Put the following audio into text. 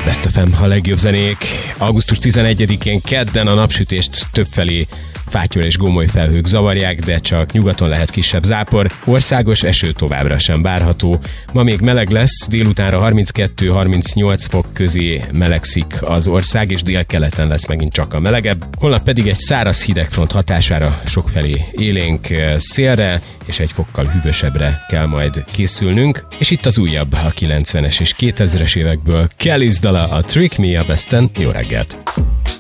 Best FM, a legjobb zenék. Augusztus 11-én kedden a napsütést többfelé fátyol és gomoly felhők zavarják, de csak nyugaton lehet kisebb zápor. Országos eső továbbra sem várható. Ma még meleg lesz, délutánra 32-38 fok közé melegszik az ország, és délkeleten lesz megint csak a melegebb. Holnap pedig egy száraz hidegfront hatására sokfelé élénk szélre, és egy fokkal hűvösebbre kell majd készülnünk. És itt az újabb, a 90-es és 2000-es évekből Kelly's dala, a Trick Me a Besten. Jó reggelt!